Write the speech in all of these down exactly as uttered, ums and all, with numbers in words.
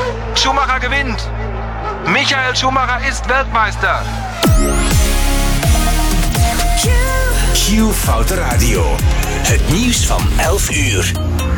Schumacher gewinnt. Michael Schumacher ist Weltmeister. Q Foute Radio. Het nieuws van elf uur.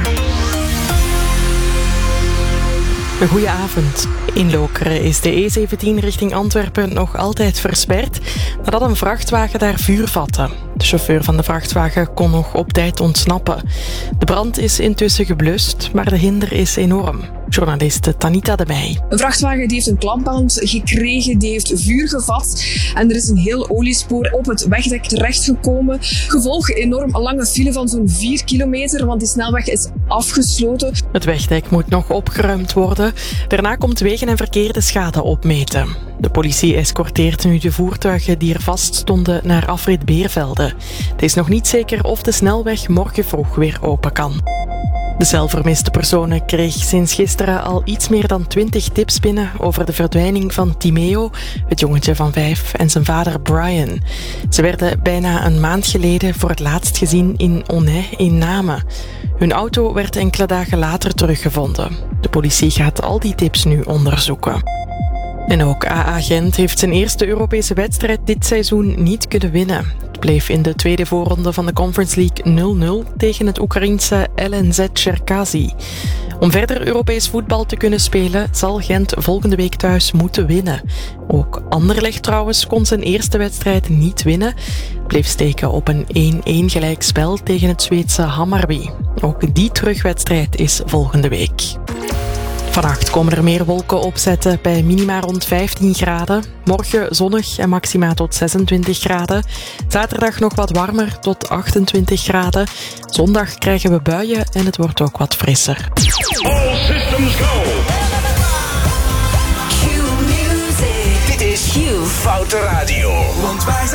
Een goeie avond. In Lokeren is de E zeventien richting Antwerpen nog altijd versperd nadat een vrachtwagen daar vuur vatte. De chauffeur van de vrachtwagen kon nog op tijd ontsnappen. De brand is intussen geblust, maar de hinder is enorm. Journaliste Tanita de Meij. Een vrachtwagen die heeft een klapband gekregen, die heeft vuur gevat en er is een heel oliespoor op het wegdek terechtgekomen. Gevolg enorm lange file van zo'n vier kilometer, want die snelweg is afgesloten. Het wegdek moet nog opgeruimd worden. Daarna komt wegen en verkeer de schade opmeten. De politie escorteert nu de voertuigen die er vast stonden naar afrit Beervelde. Het is nog niet zeker of de snelweg morgen vroeg weer open kan. De zelfvermiste personen kreeg sinds gisteren al iets meer dan twintig tips binnen over de verdwijning van Timeo, het jongetje van vijf, en zijn vader Brian. Ze werden bijna een maand geleden voor het laatst gezien in Onnay in Namen. Hun auto werd enkele dagen later teruggevonden. De politie gaat al die tips nu onderzoeken. En ook A A Gent heeft zijn eerste Europese wedstrijd dit seizoen niet kunnen winnen. Het bleef in de tweede voorronde van de Conference League nul nul tegen het Oekraïense L N Z Cherkasy. Om verder Europees voetbal te kunnen spelen zal Gent volgende week thuis moeten winnen. Ook Anderlecht trouwens kon zijn eerste wedstrijd niet winnen. Het bleef steken op een één-één gelijkspel tegen het Zweedse Hammarby. Ook die terugwedstrijd is volgende week. Vannacht komen er meer wolken opzetten bij minima rond vijftien graden. Morgen zonnig en maxima tot zesentwintig graden. Zaterdag nog wat warmer tot achtentwintig graden. Zondag krijgen we buien en het wordt ook wat frisser. All systems go. Q Music. Dit is Q Foute Radio. Want wij